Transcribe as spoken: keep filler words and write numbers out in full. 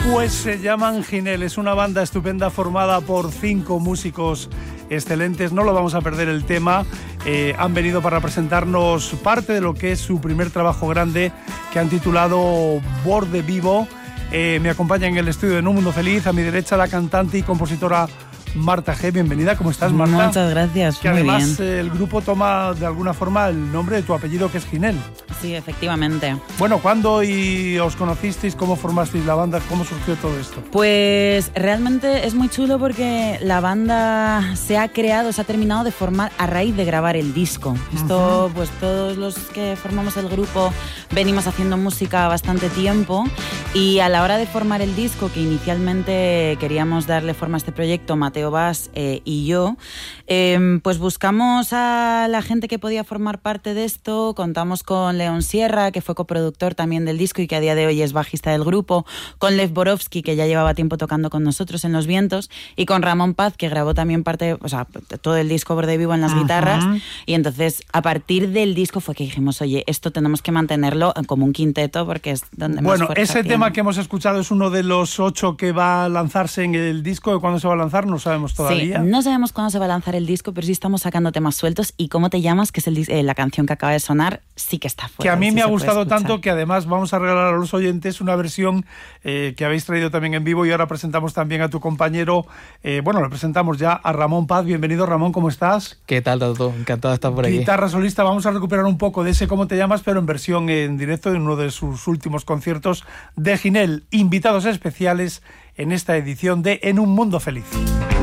Pues se llaman Ginel, es una banda estupenda formada por cinco músicos excelentes, no lo vamos a perder el tema. Eh, han venido para presentarnos parte de lo que es su primer trabajo grande, que han titulado Borde Vivo. Eh, me acompaña en el estudio de En un Mundo Feliz, a mi derecha la cantante y compositora Marta G. Bienvenida, ¿cómo estás, Marta? Muchas gracias, que muy además bien. Eh, el grupo toma de alguna forma el nombre de tu apellido, que es Ginel. Sí, efectivamente. Bueno, ¿cuándo y os conocisteis? ¿Cómo formasteis la banda? ¿Cómo surgió todo esto? Pues realmente es muy chulo porque la banda se ha creado, se ha terminado de formar a raíz de grabar el disco. Esto, uh-huh. pues todos los que formamos el grupo venimos haciendo música bastante tiempo, y a la hora de formar el disco, que inicialmente queríamos darle forma a este proyecto, Mateo Bas eh, y yo, eh, pues buscamos a la gente que podía formar parte de esto. Contamos con León Sierra, que fue coproductor también del disco y que a día de hoy es bajista del grupo, con Lev Borovsky, que ya llevaba tiempo tocando con nosotros en Los Vientos, y con Ramón Paz, que grabó también parte, o sea, todo el disco Borde Vivo en las uh-huh. guitarras. Y entonces, a partir del disco fue que dijimos, oye, esto tenemos que mantenerlo como un quinteto, porque es donde más Bueno, fuerza ese tiene. tema que hemos escuchado es uno de los ocho que va a lanzarse en el disco. ¿De cuándo se va a lanzar? No sabemos todavía. Sí, no sabemos cuándo se va a lanzar el disco, pero sí estamos sacando temas sueltos. Y ¿Cómo te llamas?, que es el, eh, la canción que acaba de sonar, sí que está fuera. Que a mí sí me ha gustado tanto que además vamos a regalar a los oyentes una versión eh, que habéis traído también en vivo, y ahora presentamos también a tu compañero, eh, bueno, le presentamos ya a Ramón Paz. Bienvenido, Ramón, ¿cómo estás? ¿Qué tal, Tato? Encantado de estar por aquí. Guitarra solista, vamos a recuperar un poco de ese ¿Cómo te llamas?, pero en versión en directo en uno de sus últimos conciertos de Ginel. Invitados especiales en esta edición de En un Mundo Feliz.